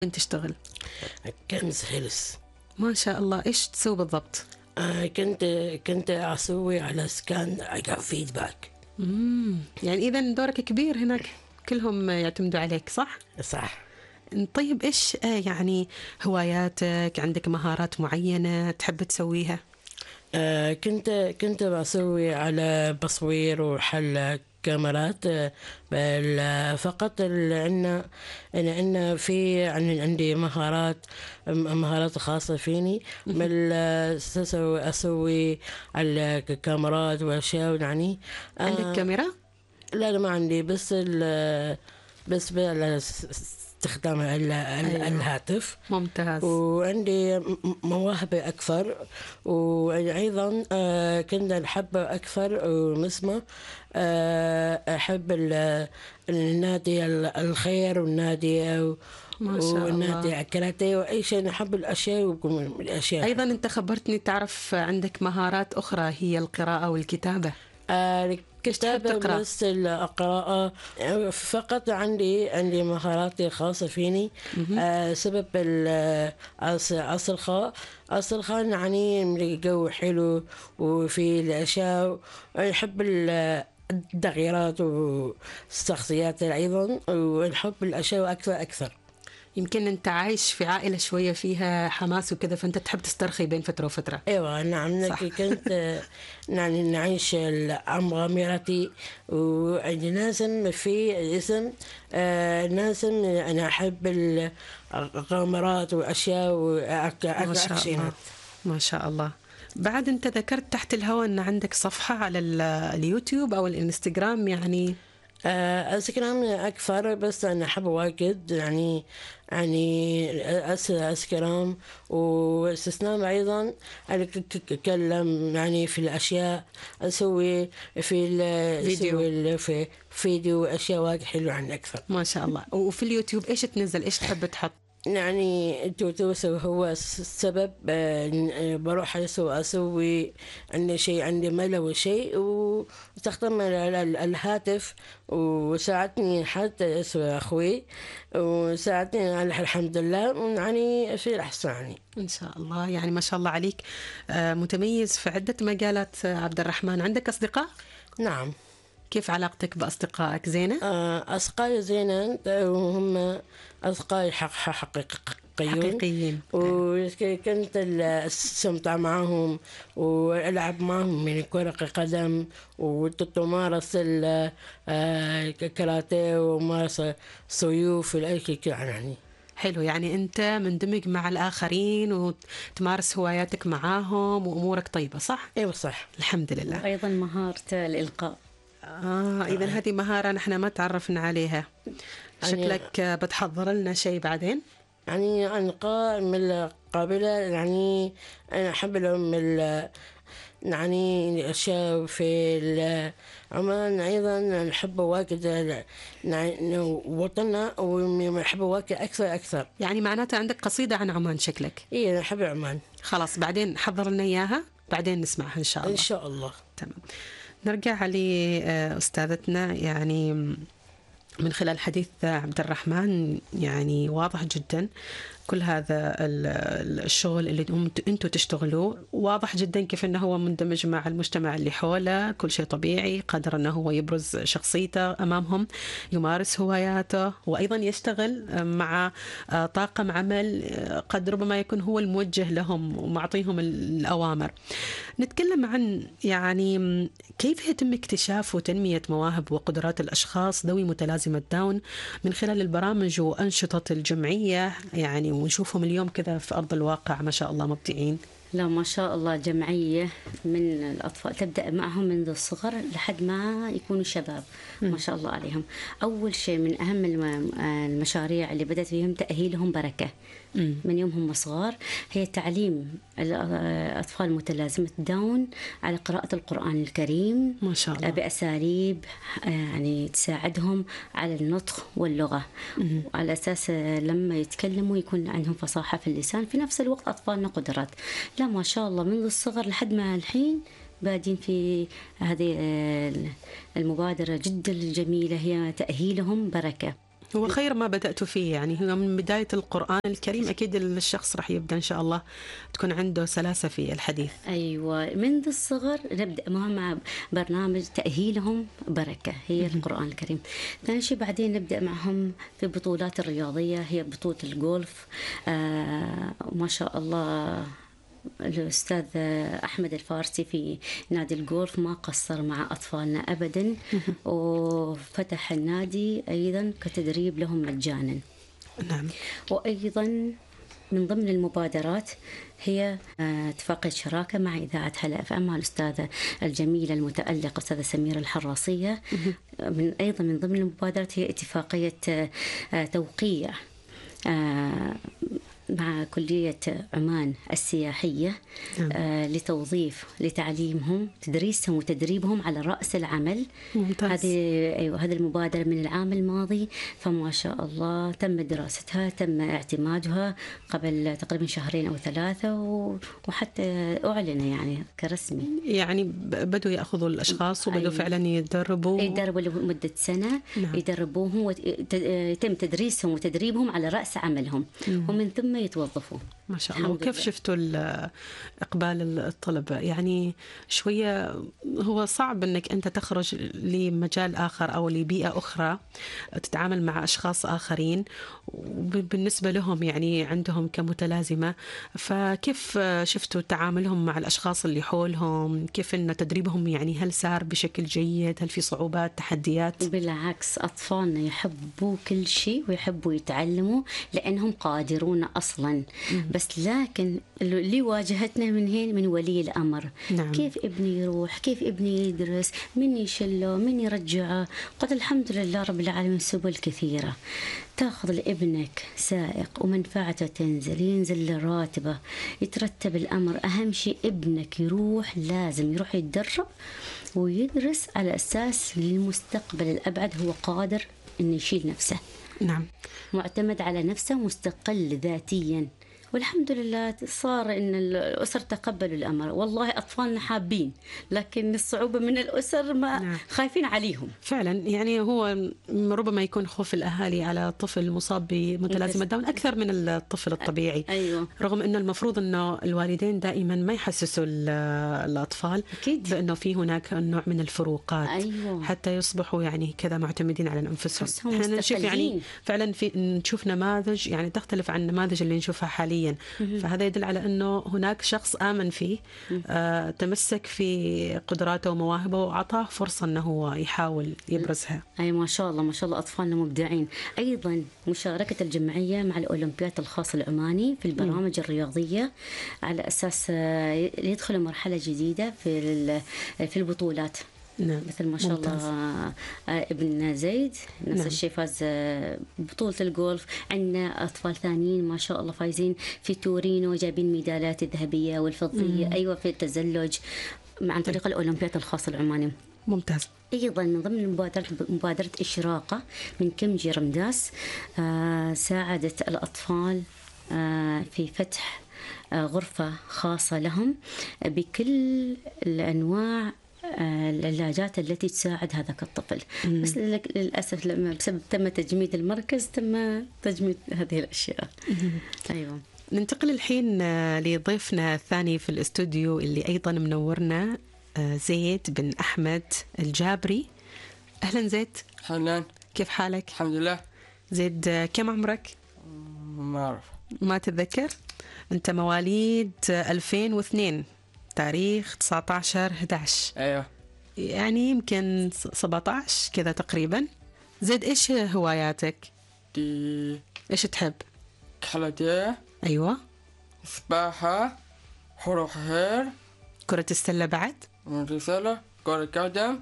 وين تشتغل؟ كنز هيلز. ما شاء الله، إيش تسوي بالضبط؟ كنت أسوي على سكان فيدباك. يعني إذا دورك كبير هناك، كلهم يعتمدوا عليك صح؟ صح. طيب إيش يعني هواياتك؟ عندك مهارات معينة تحب تسويها؟ كنت بسوي على بصوير وحل كاميرات. فقط عندنا في عندي مهارات خاصة فيني. بل أسوي على كاميرات وأشياء يعني. عندك كاميرا؟ لا ما عندي، بس استخدام الهاتف. ممتاز. وعندي مواهب أكثر، وأيضا كنت أحب أكثر ونسمة. أحب النادي الخير والنادي ما شاء الله. والنادي الكاراتيه وأي شيء. نحب الأشياء. أيضا أنت خبرتني تعرف عندك مهارات أخرى هي القراءة والكتابة. الكتابة بس القراءة فقط. عندي مهاراتي الخاصة فيني. سبب الأصدقاء يعني الجو حلو وفي الأشياء. يحب التغييرات والشخصيات أيضا، ونحب الأشياء أكثر. يمكن أنت عايش في عائلة شوية فيها حماس وكذا، فأنت تحب تسترخي بين فترة وفترة. ايوه نعم. كنت نعيش مغامرتي، وعندي لازم في اسم لازم انا احب المغامرات واشياء واكشنات. ما شاء الله. بعد انت ذكرت تحت الهواء ان عندك صفحة على اليوتيوب او الانستغرام يعني. انستغرام أكثر، بس أنا أحب واجد يعني انستغرام واستثناء أيضا. أنا أتكلم يعني في الأشياء، أسوي في فيديو أشياء واجد حلوة عن أكثر. ما شاء الله. وفي اليوتيوب إيش تنزل؟ إيش تحب تحط؟ يعني التوتوس هو السبب. بروح أسوي عندي شيء، عندي ملل وشيء، واستخدم الهاتف. وساعدني حتى أخوي، وساعدني الحمد لله يعني في الأحسن يعني. إن شاء الله. يعني ما شاء الله عليك، متميز في عدة مجالات. عبد الرحمن، عندك أصدقاء؟ نعم. كيف علاقتك بأصدقائك؟ زينة؟ أصدقائي زينة، وهم أصدقائي حقيقيين. وكنت استمتع معهم وألعب معهم من كرة قدم، وتمارس الكاراتيه ومارس سيوف يعني. حلو. يعني أنت مندمج مع الآخرين وتمارس هواياتك معاهم وأمورك طيبة صح؟ أيوة صح الحمد لله. أيضا مهارة الإلقاء. إذن هذه مهارة نحن ما تعرفنا عليها. شكلك بتحضر لنا شيء بعدين. يعني ألقاء من القابلة يعني. أنا أحب لهم يعني الأشياء في عمان. أيضا نحب واجد وطننا، ونحب واجد أكثر. يعني معناته عندك قصيدة عن عمان شكلك. إيه نحب عمان. خلاص بعدين حضر لنا إياها، بعدين نسمعها إن شاء الله. إن شاء الله. تمام. نرجع لأستاذتنا. يعني من خلال حديث عبد الرحمن يعني واضح جدا كل هذا الشغل اللي انتوا تشتغلوه، واضح جدا كيف انه هو مندمج مع المجتمع اللي حوله، كل شيء طبيعي، قدر انه هو يبرز شخصيته امامهم، يمارس هواياته، وايضا يشتغل مع طاقم عمل قد ربما يكون هو الموجه لهم ومعطيهم الاوامر. نتكلم عن يعني كيف يتم اكتشاف وتنمية مواهب وقدرات الاشخاص ذوي متلازمة داون من خلال البرامج وانشطة الجمعية يعني، ونشوفهم اليوم كذا في أرض الواقع ما شاء الله مبدعين. لا ما شاء الله، جمعية من الأطفال تبدأ معهم منذ الصغر لحد ما يكونوا شباب. ما شاء الله عليهم. أول شيء من أهم المشاريع اللي بدأت فيهم تأهيلهم بركة. من يوم هم صغار هي تعليم الأطفال متلازمة داون على قراءة القرآن الكريم ما شاء الله بأساليب يعني تساعدهم على النطق واللغة، على أساس لما يتكلموا يكون عندهم فصاحة في اللسان. في نفس الوقت أطفالنا قدرات. لا ما شاء الله منذ الصغر لحد ما الحين بادين في هذه المبادرة جدا جميلة، هي تأهيلهم بركة. هو خير ما بدأت فيه، يعني هو من بداية القرآن الكريم أكيد الشخص راح يبدأ إن شاء الله تكون عنده سلاسة في الحديث. أيوة، منذ الصغر نبدأ معهم مع برنامج تأهيلهم بركة، هي القرآن الكريم. ثاني شيء بعدين نبدأ معهم في بطولات الرياضية، هي بطولة الجولف. ما شاء الله الأستاذ أحمد الفارسي في نادي الجولف ما قصر مع أطفالنا أبدا، وفتح النادي أيضا كتدريب لهم مجانا. نعم. وأيضا من ضمن المبادرات هي اتفاقية شراكة مع إذاعة هلا FM مع الأستاذة الجميلة المتألقة أستاذة سميرة الحراسية. أيضا من ضمن المبادرات هي اتفاقية توقيع مع كلية عمان السياحية لتوظيف لتعليمهم تدريسهم وتدريبهم على رأس العمل. ممتاز. هذه المبادرة من العام الماضي، فما شاء الله تم دراستها، تم اعتمادها قبل تقريبا 2 أو 3 وحتى أعلن يعني كرسمي. يعني بدوا يأخذوا الأشخاص وبدوا فعلا يدربوا لمدة سنة. نعم. يدربوهم ويتم تدريسهم وتدريبهم على رأس عملهم، ومن ثم يتوظفوا. ما شاء الله. وكيف شفتوا إقبال الطلبة؟ يعني شوية هو صعب أنك أنت تخرج لمجال آخر أو لبيئة أخرى تتعامل مع أشخاص آخرين، وبالنسبة لهم يعني عندهم كمتلازمة، فكيف شفتوا تعاملهم مع الأشخاص اللي حولهم؟ كيف أن تدريبهم يعني هل سار بشكل جيد؟ هل في صعوبات تحديات؟ بالعكس، أطفالنا يحبوا كل شيء ويحبوا يتعلموا لأنهم قادرون أصلا. بس لكن اللي واجهتنا من ولي الأمر. نعم. كيف ابني يروح، كيف ابني يدرس، من يشله، من يرجعه. قد الحمد لله رب العالمين سبل كثيرة تأخذ لابنك سائق ومنفعته تنزل، ينزل راتبه، يترتب الأمر. أهم شيء ابنك يروح، لازم يروح يتدرب ويدرس على أساس للمستقبل الأبعد هو قادر إنه يشيل نفسه. نعم. معتمد على نفسه، مستقل ذاتيا. والحمد لله صار إن الأسر تقبلوا الأمر. والله أطفالنا حابين، لكن الصعوبة من الأسر ما نعم. خايفين عليهم. فعلا يعني هو ربما يكون خوف الأهالي على طفل مصاب بمتلازمة داون أكثر من الطفل الطبيعي. أيوة. رغم أنه المفروض أنه الوالدين دائما ما يحسسوا الأطفال أكيد. بأنه في هناك نوع من الفروقات. أيوة. حتى يصبحوا يعني كذا معتمدين على أنفسهم. احنا نشوف يعني فعلا نشوف نماذج يعني تختلف عن النماذج اللي نشوفها حاليا. فهذا يدل على أنه هناك شخص آمن فيه، تمسك في قدراته ومواهبه وأعطاه فرصة أنه هو يحاول يبرزها. أي ما شاء الله، ما شاء الله أطفالنا مبدعين. أيضا مشاركة الجمعية مع الأولمبياد الخاص العماني في البرامج الرياضية على أساس يدخلوا مرحلة جديدة في البطولات. نعم. مثل ما شاء الله ابن زيد نفس نعم. الشيء فاز بطولة الجولف. عندنا أطفال ثانيين ما شاء الله فايزين في تورينو، جايبين ميداليات الذهبية والفضية. أيوة، في التزلج عن طريق الأولمبياد الخاص العماني. ممتاز. أيضا من ضمن مبادرة إشراقة من كمجي رمداس، ساعدت الأطفال في فتح غرفة خاصة لهم بكل الأنواع العلاجات التي تساعد هذاك الطفل. بس للأسف لما بسبب تم تجميد المركز تم تجميد هذه الأشياء. أيوة. ننتقل الحين لضيفنا الثاني في الاستوديو اللي أيضا منورنا، زيد بن أحمد الجابري. أهلا زيد. أهلا. كيف حالك؟ الحمد لله. زيد كم عمرك؟ ما أعرف. ما تتذكر؟ أنت مواليد 2002 تاريخ 19/11. أيوة. يعني يمكن 17 كذا تقريبا. زيد إيش هواياتك؟ إيش تحب؟ كاراتيه. أيوة. سباحة، حروحير، كرة السلة بعد؟ رسالة، كرة قدم،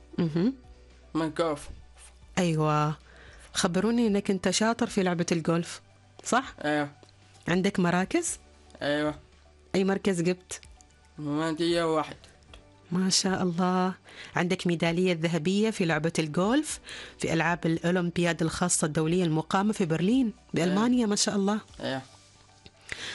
منكوف. أيوة. خبروني إنك أنت شاطر في لعبة الجولف، صح؟ أيوة. عندك مراكز؟ أيوة. أي مركز جبت؟ ميدالية 1. ما شاء الله. عندك ميدالية ذهبية في لعبة الجولف في ألعاب الأولمبياد الخاصة الدولية المقامة في برلين بألمانيا. ما شاء الله. أيوة.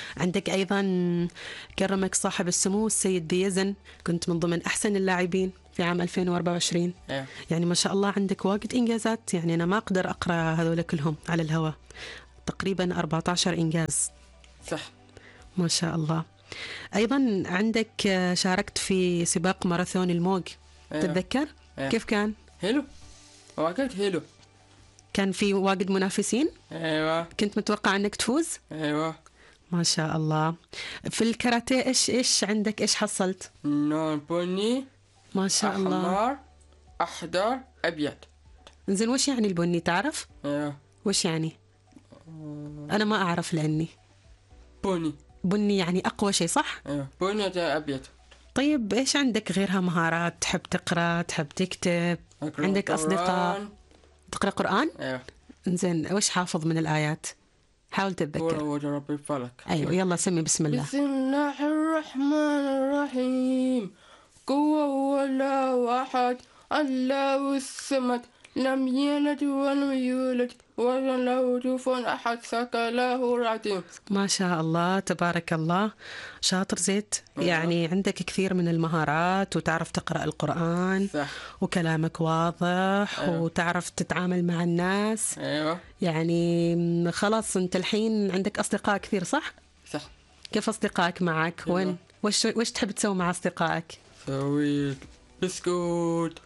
عندك أيضا كرمك صاحب السمو السيد بيزن، كنت من ضمن أحسن اللاعبين في عام 2024. ايوه يعني ما شاء الله عندك واجد إنجازات، يعني أنا ما أقدر أقرأ هذول كلهم على الهواء. تقريبا 14 إنجاز. صح. ما شاء الله. أيضا عندك شاركت في سباق ماراثون الموج. أيوة. تتذكر؟ أيوة. كيف كان؟ حلو، واجد حلو. كان في واجد منافسين؟ ايوه كنت متوقع أنك تفوز؟ ايوه. ما شاء الله. في الكاراتيه إيش عندك؟ إيش حصلت؟ لون بني، ما شاء الله. احمر، اخضر، ابيض. زين وش يعني البني تعرف؟ ايوه وش يعني؟ أنا ما أعرف لأني بني. بني يعني أقوى شيء صح؟ ايوه بني ده ابيض. طيب إيش عندك غيرها مهارات؟ تحب تقرأ، تحب تكتب، أقرأ عندك أصدقاء؟ قرآن. تقرأ قرآن؟ ايوه. زين وش حافظ من الآيات؟ حاول قل تتذكر. أعوذ برب الفلق. أيوة يلا سمي بسم الله. بسم الله الرحمن الرحيم. قل هو الله أحد الله الصمد لم يلد ولم يولد ولم له كفوا أحد صدق الله العظيم. ما شاء الله تبارك الله، شاطر زيت. يعني عندك كثير من المهارات وتعرف تقرأ القرآن صح. وكلامك واضح وتعرف تتعامل مع الناس. ايوه يعني خلاص انت الحين عندك أصدقاء كثير صح؟ صح. كيف أصدقائك معك؟ وين؟ وش تحب تسوي مع أصدقائك؟ سويت بسكوت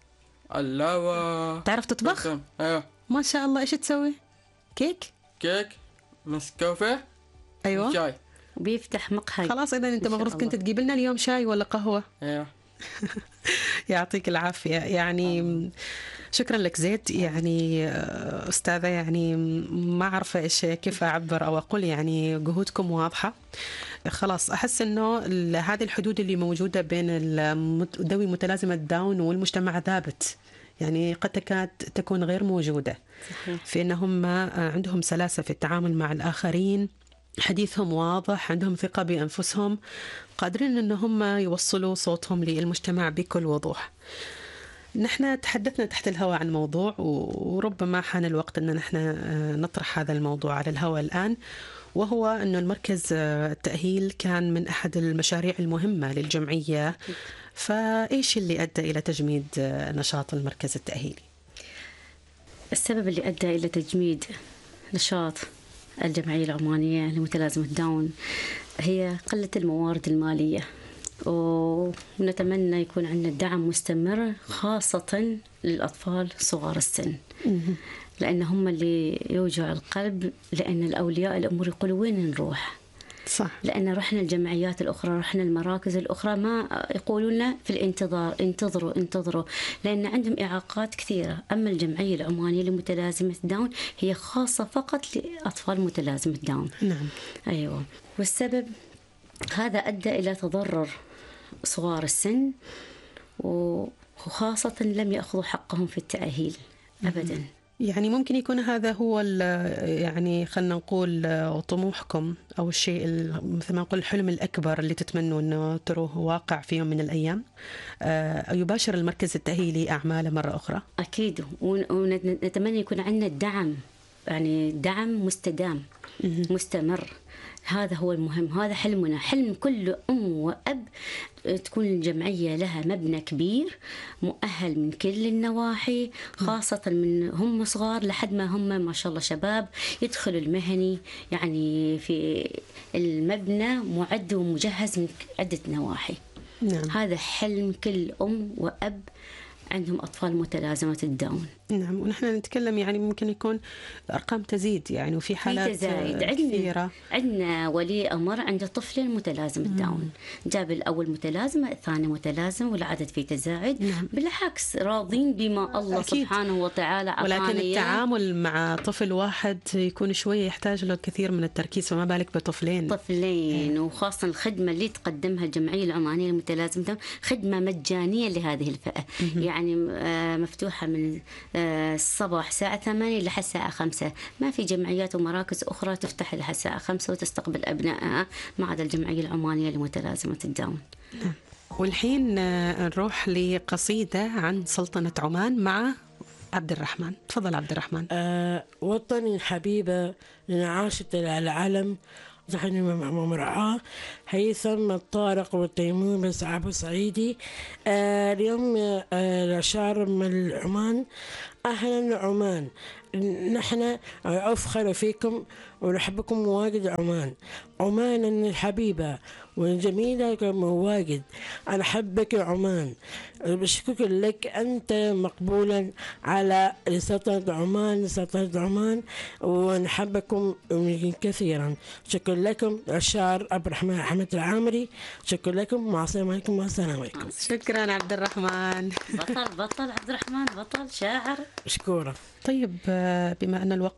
اللوى. تعرف تطبخ؟ ايوه. ما شاء الله. إيش تسوي؟ كيك؟ كيك، نسكافيه، أيوة. شاي. وبيفتح مقهى. خلاص إذا أنت إن شاء مفروض كنت الله. تجيب لنا اليوم شاي ولا قهوة. ايوه يعطيك العافية. يعني شكرا لك زيد. يعني أستاذة، يعني ما أعرف إيش كيف أعبر أو أقول، يعني جهودكم واضحة. خلاص أحس إنه هذه الحدود اللي موجودة بين ذوي متلازمة داون والمجتمع ثابت، يعني قد تكاد تكون غير موجودة. صحيح. في أنهم عندهم سلاسة في التعامل مع الآخرين، حديثهم واضح، عندهم ثقة بأنفسهم، قادرين أنهم يوصلوا صوتهم للمجتمع بكل وضوح. نحن تحدثنا تحت الهواء عن موضوع، وربما حان الوقت أن نحن نطرح هذا الموضوع على الهواء الآن، وهو أن المركز التأهيل كان من أحد المشاريع المهمة للجمعية. فإيش اللي أدى إلى تجميد نشاط المركز التأهيلي؟ السبب اللي أدى إلى تجميد نشاط الجمعية العمانية لمتلازمة داون هي قلة الموارد المالية، ونتمنى يكون عندنا دعم مستمر خاصة للأطفال صغار السن، لأن هم اللي يوجع القلب، لأن الأولياء الأمور يقولوا وين نروح. صح. لأن رحنا الجمعيات الأخرى، رحنا المراكز الأخرى، ما يقولون لنا في الانتظار انتظروا، لأن عندهم إعاقات كثيرة. أما الجمعية العمانية لمتلازمة داون هي خاصة فقط لأطفال متلازمة داون. نعم. أيوة. والسبب هذا أدى إلى تضرر صغار السن، وخاصة لم يأخذوا حقهم في التأهيل أبدا. يعني ممكن يكون هذا هو يعني خلنا نقول طموحكم أو الشيء مثل ما نقول الحلم الأكبر اللي تتمنوا أنه تروه واقع في يوم من الأيام. يباشر المركز التأهيلي أعماله مرة أخرى. أكيد، ونتمنى يكون عندنا الدعم، يعني دعم مستدام مستمر. هذا هو المهم، هذا حلمنا، حلم كل أم وأب، تكون الجمعية لها مبنى كبير مؤهل من كل النواحي، خاصة من هم صغار لحد ما هم ما شاء الله شباب يدخلوا المهني، يعني في المبنى معد ومجهز من عدة نواحي. نعم. هذا حلم كل أم وأب عندهم أطفال متلازمة الداون. نعم. ونحن نتكلم يعني ممكن يكون الأرقام تزيد، يعني وفي حالات كثيرة. عندنا ولي أمر عنده طفلين متلازم الداون، جاب الأول متلازمة، الثاني متلازم، والعدد فيه تزايد. نعم. بالعكس راضين بما الله أكيد. سبحانه وتعالى عطانا. ولكن إياه. التعامل مع طفل واحد يكون شوية يحتاج له كثير من التركيز، فما بالك بطفلين. وخاصة الخدمة اللي تقدمها الجمعية العمانية للمتلازمة الداون خدمة مجانية لهذه الفئة. يعني مفتوحة من الصباح الساعة 8 لحد الساعة 5. ما في جمعيات ومراكز أخرى تفتح لحد الساعة 5 وتستقبل أبنائها، ما عدا الجمعية العمانية لمتلازمة الداون. والحين نروح لقصيدة عن سلطنة عمان مع عبد الرحمن. تفضل عبد الرحمن. وطني الحبيبة لنعاشة العلم، تحني مرعاه هيثم الطارق والتيمور بس أبو صعيدي. اليوم الأشعار من عمان. أهلا عمان، نحن أفخر فيكم ونحبكم واجد. عمان الحبيبة والجميلة واجد، أنا أحبك يا عمان. بشكرك لك، أنت مقبولا على سلطنة عمان ونحبكم كثيرا. شكرا لكم. الشاعر عبد الرحمن أحمد العامري. شكرا لكم، مع السلامة عليكم، والسلام عليكم. شكرا عبد الرحمن. بطل عبد الرحمن، بطل شاعر. مشكورة. طيب بما أن الوقت